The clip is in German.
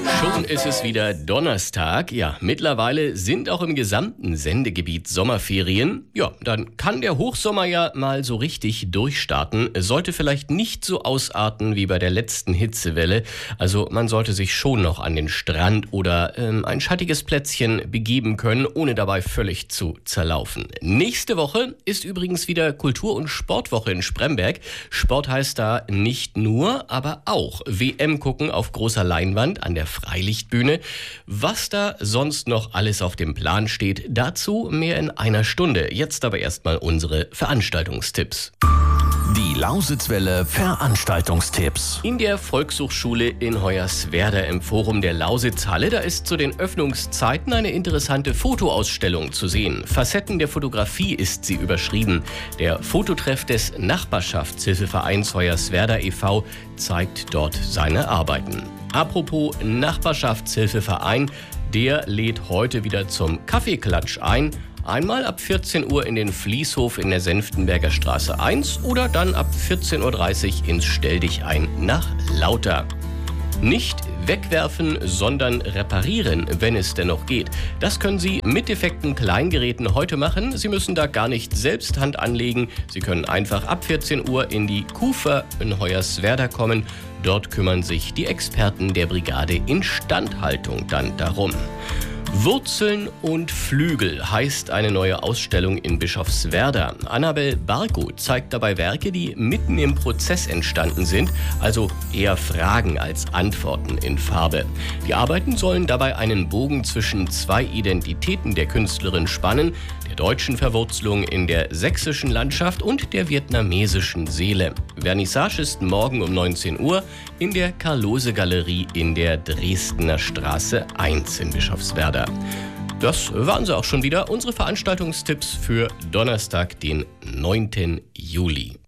Schon ist es wieder Donnerstag. Ja, mittlerweile sind auch im gesamten Sendegebiet Sommerferien. Ja, dann kann der Hochsommer ja mal so richtig durchstarten. Sollte vielleicht nicht so ausarten wie bei der letzten Hitzewelle. Also man sollte sich schon noch an den Strand oder ein schattiges Plätzchen begeben können, ohne dabei völlig zu zerlaufen. Nächste Woche ist übrigens wieder Kultur- und Sportwoche in Spremberg. Sport heißt da nicht nur, aber auch WM gucken auf großer Leinwand an der Freilichtbühne. Was da sonst noch alles auf dem Plan steht, dazu mehr in einer Stunde. Jetzt aber erstmal unsere Veranstaltungstipps. Die Lausitzwelle Veranstaltungstipps. In der Volkshochschule in Hoyerswerda im Forum der Lausitzhalle, da ist zu den Öffnungszeiten eine interessante Fotoausstellung zu sehen. Facetten der Fotografie ist sie überschrieben. Der Fototreff des Nachbarschaftshilfevereins Hoyerswerda e.V. zeigt dort seine Arbeiten. Apropos Nachbarschaftshilfeverein, der lädt heute wieder zum Kaffeeklatsch ein. Einmal ab 14 Uhr in den Fließhof in der Senftenberger Straße 1 oder dann ab 14.30 Uhr ins Stelldichein nach Lauter. Nicht wegwerfen, sondern reparieren, wenn es denn noch geht. Das können Sie mit defekten Kleingeräten heute machen. Sie müssen da gar nicht selbst Hand anlegen. Sie können einfach ab 14 Uhr in die KUFA in Hoyerswerda kommen. Dort kümmern sich die Experten der Brigade Instandhaltung dann darum. Wurzeln und Flügel heißt eine neue Ausstellung in Bischofswerda. Annabel Barko zeigt dabei Werke, die mitten im Prozess entstanden sind, also eher Fragen als Antworten in Farbe. Die Arbeiten sollen dabei einen Bogen zwischen zwei Identitäten der Künstlerin spannen, der deutschen Verwurzelung in der sächsischen Landschaft und der vietnamesischen Seele. Vernissage ist morgen um 19 Uhr in der Karl-Lose-Galerie in der Dresdner Straße 1 in Bischofswerda. Das waren sie auch schon wieder, unsere Veranstaltungstipps für Donnerstag, den 9. Juli.